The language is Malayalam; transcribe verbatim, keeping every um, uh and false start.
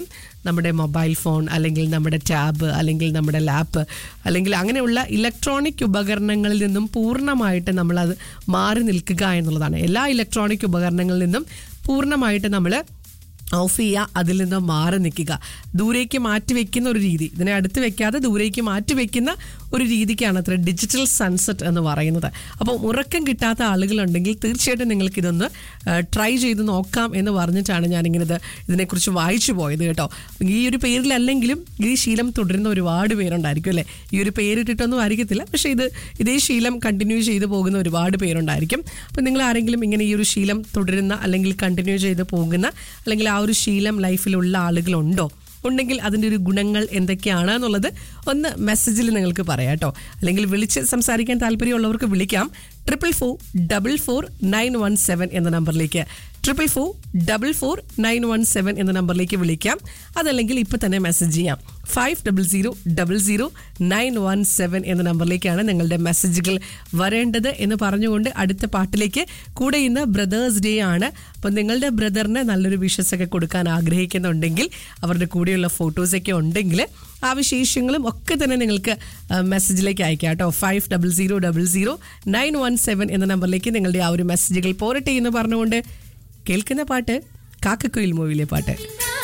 നമ്മുടെ മൊബൈൽ ഫോൺ അല്ലെങ്കിൽ നമ്മുടെ ടാബ് അല്ലെങ്കിൽ നമ്മുടെ ലാപ്പ് അല്ലെങ്കിൽ അങ്ങനെയുള്ള ഇലക്ട്രോണിക് ഉപകരണങ്ങളിൽ നിന്നും പൂർണ്ണമായിട്ട് നമ്മളത് മാറി നിൽക്കുക എന്നുള്ളതാണ്. എല്ലാ ഇലക്ട്രോണിക് ഉപകരണങ്ങളിൽ നിന്നും പൂർണ്ണമായിട്ട് നമ്മൾ ഓഫ് ചെയ്യുക, അതിൽ നിന്ന് മാറി നിൽക്കുക, ദൂരേക്ക് മാറ്റി വെക്കുന്ന ഒരു രീതി, ഇതിനെ അടുത്ത് വെക്കാതെ ദൂരേക്ക് മാറ്റി വെക്കുന്ന ഒരു രീതിക്കാണ് അത്ര ഡിജിറ്റൽ സൺസെറ്റ് എന്ന് പറയുന്നത്. അപ്പോൾ ഉറക്കം കിട്ടാത്ത ആളുകളുണ്ടെങ്കിൽ തീർച്ചയായിട്ടും നിങ്ങൾക്ക് ഇതൊന്ന് ട്രൈ ചെയ്ത് നോക്കാം എന്ന് പറഞ്ഞിട്ടാണ് ഞാനിങ്ങനെ ഇതിനെക്കുറിച്ച് വായിച്ചു പോയത് കേട്ടോ. ഈ ഒരു പേരിലല്ലെങ്കിലും ഈ ശീലം തുടരുന്ന ഒരുപാട് പേരുണ്ടായിരിക്കും അല്ലേ. ഈ ഒരു പേരിട്ടിട്ടൊന്നും ആയിരിക്കത്തില്ല, പക്ഷേ ഇത് ഇതേ ശീലം കണ്ടിന്യൂ ചെയ്ത് പോകുന്ന ഒരുപാട് പേരുണ്ടായിരിക്കും. അപ്പോൾ നിങ്ങൾ ആരെങ്കിലും ഇങ്ങനെ ഈ ഒരു ശീലം തുടരുന്ന അല്ലെങ്കിൽ കണ്ടിന്യൂ ചെയ്ത് പോകുന്ന അല്ലെങ്കിൽ ആ ഒരു ശീലം ലൈഫിലുള്ള ആളുകളുണ്ടോ? ഉണ്ടെങ്കിൽ അതിൻ്റെ ഒരു ഗുണങ്ങൾ എന്തൊക്കെയാണ് എന്നുള്ളത് ഒന്ന് മെസ്സേജിൽ നിങ്ങൾക്ക് പറയാം കേട്ടോ. അല്ലെങ്കിൽ വിളിച്ച് സംസാരിക്കാൻ താല്പര്യമുള്ളവർക്ക് വിളിക്കാം. Triple four double four nine one seven എന്ന നമ്പറിലേക്ക് triple four double four nine one seven എന്ന നമ്പറിലേക്ക് വിളിക്കാം. അതല്ലെങ്കിൽ ഇപ്പം തന്നെ മെസ്സേജ് ചെയ്യാം. Five double zero double zero nine one seven എന്ന നമ്പറിലേക്കാണ് നിങ്ങളുടെ മെസ്സേജുകൾ വരേണ്ടത് എന്ന് പറഞ്ഞുകൊണ്ട് അടുത്ത പാട്ടിലേക്ക്. കൂടെ ഇന്ന് ബ്രദേഴ്സ് ഡേ ആണ്. അപ്പം നിങ്ങളുടെ ബ്രദറിന് നല്ലൊരു വിഷസൊക്കെ കൊടുക്കാൻ ആഗ്രഹിക്കുന്നുണ്ടെങ്കിൽ, അവരുടെ കൂടെയുള്ള ഫോട്ടോസൊക്കെ ഉണ്ടെങ്കിൽ ആ വിശേഷങ്ങളും ഒക്കെ തന്നെ നിങ്ങൾക്ക് മെസ്സേജിലേക്ക് അയക്കാം കേട്ടോ. Five double zero double zero nine one seven എന്ന നമ്പറിലേക്ക് നിങ്ങളുടെ ആ ഒരു മെസ്സേജുകൾ പോരട്ടെ എന്ന് പറഞ്ഞുകൊണ്ട് കേൾക്കുന്ന പാട്ട് കാക്കക്കുയിൽ മൂവിയിലെ പാട്ട്.